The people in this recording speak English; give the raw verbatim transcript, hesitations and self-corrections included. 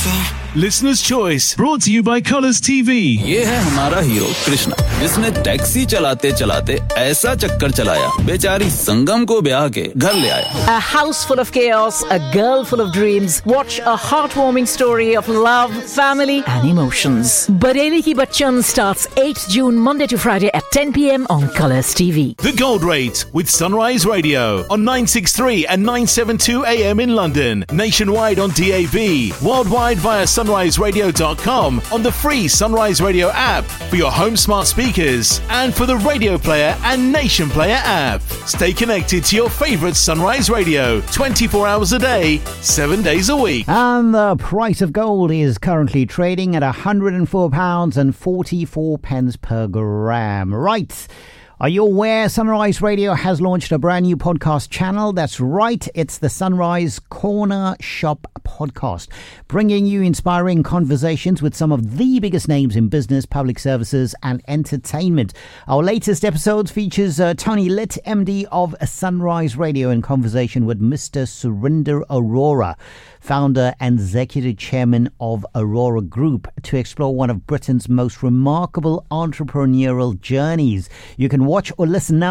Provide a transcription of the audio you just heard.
Listener's Choice, brought to you by Colours T V. ये है हमारा हीरो कृष्णा, जिसने टैक्सी चलाते चलाते ऐसा चक्कर चलाया, बेचारी संगम को ब्याह के घर ले आया. A house full of chaos, a girl full of dreams. Watch a heartwarming story of love, family and emotions. Bareli Ki Bachchan starts eighth June, Monday to Friday at ten p.m. on Colours T V. The Gold Rate with Sunrise Radio on nine sixty-three and nine seventy-two A M in London. Nationwide on D A B. Worldwide via sunrise radio dot com on the free Sunrise Radio app for your home smart speakers and for the Radio Player and Nation Player app. Stay connected to your favourite Sunrise Radio twenty-four hours a day, seven days a week. And the price of gold is currently trading at one hundred four pounds forty-four pence per gram. Right. Are you aware Sunrise Radio has launched a brand new podcast channel? That's right, it's the Sunrise Corner Shop podcast, bringing you inspiring conversations with some of the biggest names in business, public services and entertainment. Our latest episode features uh, Tony Litt, M D of Sunrise Radio, in conversation with Mister Surinder Arora, founder and executive chairman of Aurora Group, to explore one of Britain's most remarkable entrepreneurial journeys. You can watch or listen now